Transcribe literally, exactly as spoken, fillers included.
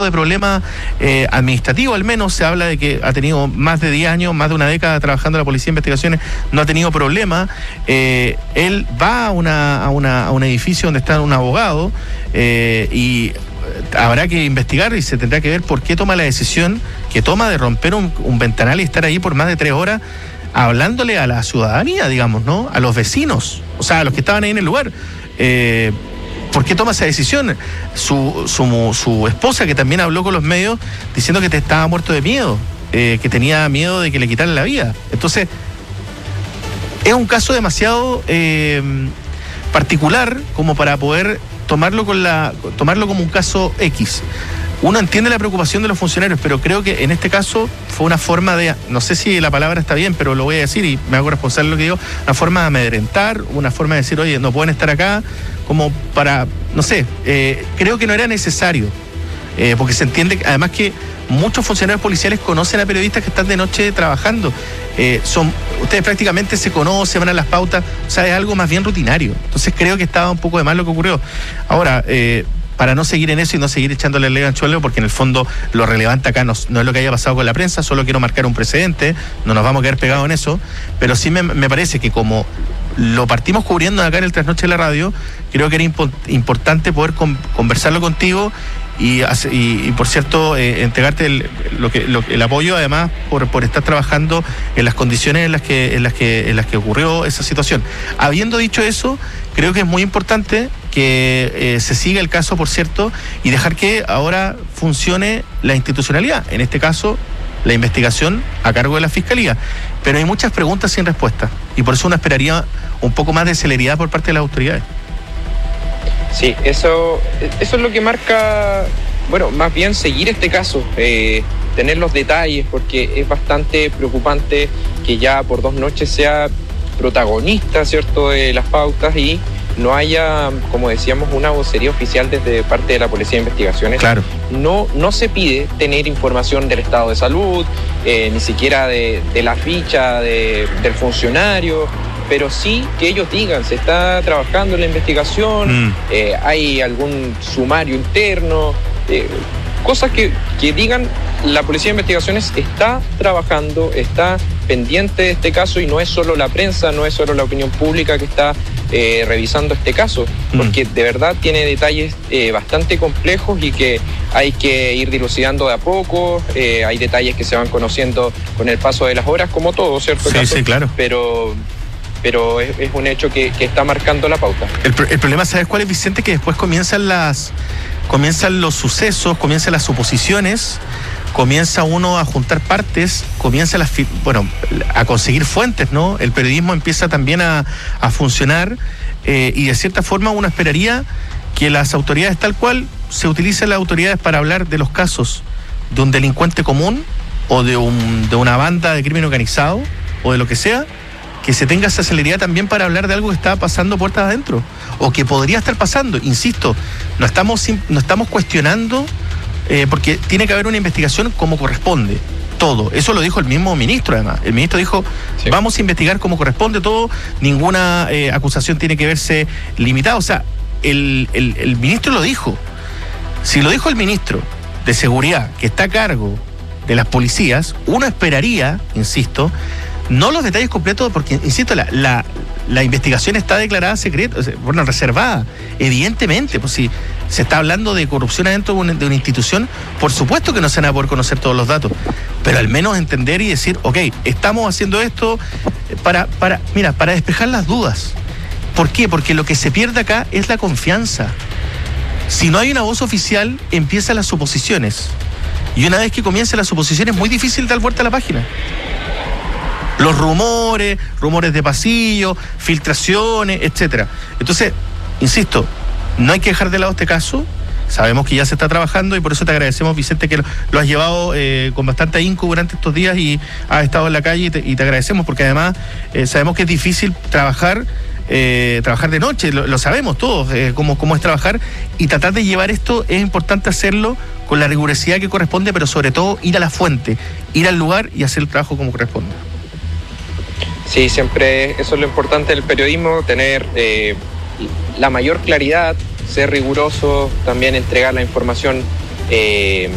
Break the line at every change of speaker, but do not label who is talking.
de problema eh, administrativo, al menos se habla de que ha tenido más de diez años, más de una década trabajando en la Policía de Investigaciones, no ha tenido problema. Eh, él va a, una, a, una, a un edificio donde está un abogado eh, y habrá que investigar y se tendrá que ver por qué toma la decisión que toma de romper un, un ventanal y estar ahí por más de tres horas hablándole a la ciudadanía, digamos, ¿no? A los vecinos, o sea, a los que estaban ahí en el lugar. Eh, ¿Por qué toma esa decisión? Su, su, su esposa, que también habló con los medios, diciendo que te estaba muerto de miedo, eh, que tenía miedo de que le quitaran la vida. Entonces, es un caso demasiado eh, particular como para poder tomarlo con la tomarlo como un caso X. Uno entiende la preocupación de los funcionarios, pero creo que en este caso fue una forma de, no sé si la palabra está bien, pero lo voy a decir y me hago responsable de lo que digo, una forma de amedrentar, una forma de decir, oye, no pueden estar acá, como para, no sé, eh, creo que no era necesario, eh, porque se entiende, además que muchos funcionarios policiales conocen a periodistas que están de noche trabajando, eh, son ustedes prácticamente se conocen, van a las pautas, o sea, es algo más bien rutinario, entonces creo que estaba un poco de más lo que ocurrió. Ahora, eh, para no seguir en eso y no seguir echándole el dedo al anzuelo, porque en el fondo lo relevante acá no, no es lo que haya pasado con la prensa, solo quiero marcar un precedente, no nos vamos a quedar pegados en eso, pero sí me, me parece que como lo partimos cubriendo acá en el Trasnoche de la Radio, creo que era impo- importante poder con, conversarlo contigo y, y, y por cierto, eh, entregarte el, lo que, lo, el apoyo, además, por, por estar trabajando en las condiciones en las que, en las que, en las que ocurrió esa situación. Habiendo dicho eso, creo que es muy importante que eh, se siga el caso, por cierto, y dejar que ahora funcione la institucionalidad, en este caso la investigación a cargo de la Fiscalía. Pero hay muchas preguntas sin respuesta y por eso uno esperaría un poco más de celeridad por parte de las autoridades.
Sí, eso, eso es lo que marca, bueno, más bien seguir este caso, eh, tener los detalles, porque es bastante preocupante que ya por dos noches sea protagonista, ¿cierto?, de las pautas y no haya, como decíamos, una vocería oficial desde parte de la Policía de Investigaciones.
Claro.
No, no se pide tener información del estado de salud, eh, ni siquiera de, de la ficha de, del funcionario, pero sí que ellos digan, se está trabajando en la investigación, mm. eh, hay algún sumario interno, eh, cosas que, que digan, la Policía de Investigaciones está trabajando, está pendiente de este caso y no es solo la prensa, no es solo la opinión pública que está eh, revisando este caso, porque mm. de verdad tiene detalles eh, bastante complejos y que hay que ir dilucidando de a poco, eh, hay detalles que se van conociendo con el paso de las horas, como todo, ¿cierto?
Sí,
caso?
sí, claro.
Pero... pero es, es un hecho que, que está marcando la pauta.
El, el problema, ¿sabes cuál es, Vicente? Que después comienzan las comienzan los sucesos, comienzan las suposiciones, comienza uno a juntar partes, comienza las, bueno, a conseguir fuentes, ¿no? El periodismo empieza también a, a funcionar eh, y de cierta forma uno esperaría que las autoridades, tal cual se utilizan las autoridades para hablar de los casos de un delincuente común o de, un, de una banda de crimen organizado o de lo que sea, que se tenga esa celeridad también para hablar de algo que está pasando puertas adentro o que podría estar pasando. Insisto, no estamos, no estamos cuestionando eh, porque tiene que haber una investigación como corresponde, todo. Eso lo dijo el mismo ministro, además. El ministro dijo, sí, vamos a investigar como corresponde todo, ninguna eh, acusación tiene que verse limitada. O sea, el, el, el ministro lo dijo. Si lo dijo el ministro de Seguridad, que está a cargo de las policías, uno esperaría, insisto, no los detalles completos, porque, insisto, la, la, la investigación está declarada secreta, bueno, reservada, evidentemente, pues si se está hablando de corrupción adentro de una, de una institución, por supuesto que no se van a poder conocer todos los datos, pero al menos entender y decir, ok, estamos haciendo esto para, para, mira, para despejar las dudas. ¿Por qué? Porque lo que se pierde acá es la confianza. Si no hay una voz oficial, empiezan las suposiciones. Y una vez que comienza la suposición, es muy difícil dar vuelta a la página. Los rumores, rumores de pasillo, filtraciones, etcétera. Entonces, insisto, no hay que dejar de lado este caso. Sabemos que ya se está trabajando y por eso te agradecemos, Vicente, que lo, lo has llevado eh, con bastante ahínco durante estos días y has estado en la calle y te, y te agradecemos porque además eh, sabemos que es difícil trabajar, eh, trabajar de noche, lo, lo sabemos todos, eh, cómo, cómo es trabajar y tratar de llevar esto, es importante hacerlo con la rigurosidad que corresponde, pero sobre todo ir a la fuente, ir al lugar y hacer el trabajo como corresponde.
Sí, siempre eso es lo importante del periodismo, tener eh, la mayor claridad, ser riguroso, también entregar la información eh,